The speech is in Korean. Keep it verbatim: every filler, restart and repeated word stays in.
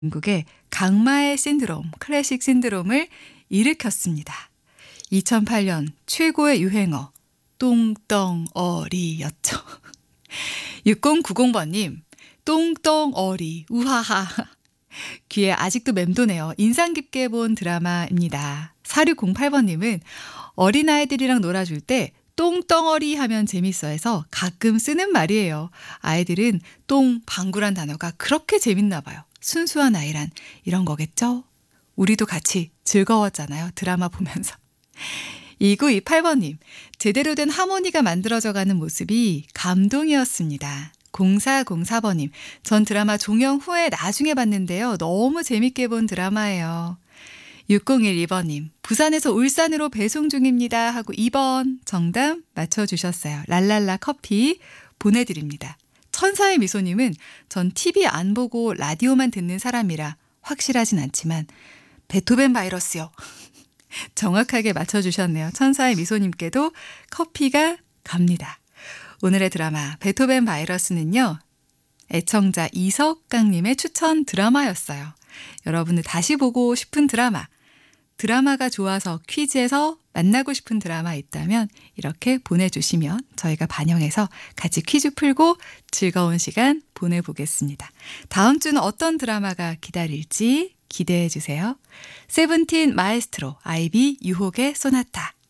중국의 강마의 신드롬, 클래식 신드롬을 일으켰습니다. 이천팔 년 최고의 유행어 똥덩어리였죠. 육공구공 번님 똥덩어리 우하하 귀에 아직도 맴도네요. 인상 깊게 본 드라마입니다. 사육공팔 번님은 어린아이들이랑 놀아줄 때 똥덩어리 하면 재밌어 해서 가끔 쓰는 말이에요. 아이들은 똥, 방구란 단어가 그렇게 재밌나 봐요. 순수한 아이란 이런 거겠죠? 우리도 같이 즐거웠잖아요. 드라마 보면서. 이구이팔 번님 제대로 된 하모니가 만들어져가는 모습이 감동이었습니다. 공사공사 번님 전 드라마 종영 후에 나중에 봤는데요. 너무 재밌게 본 드라마예요. 육공일이 번님 부산에서 울산으로 배송 중입니다 하고 이 번 정답 맞춰주셨어요. 랄랄라 커피 보내드립니다. 천사의 미소님은 전 티비 안 보고 라디오만 듣는 사람이라 확실하진 않지만 베토벤 바이러스요. 정확하게 맞춰주셨네요. 천사의 미소님께도 커피가 갑니다. 오늘의 드라마 베토벤 바이러스는요. 애청자 이석강님의 추천 드라마였어요. 여러분들 다시 보고 싶은 드라마, 드라마가 좋아서 퀴즈에서 만나고 싶은 드라마 있다면 이렇게 보내주시면 저희가 반영해서 같이 퀴즈 풀고 즐거운 시간 보내보겠습니다. 다음 주는 어떤 드라마가 기다릴지 기대해 주세요. 세븐틴 마에스트로, 아이비 유혹의 소나타.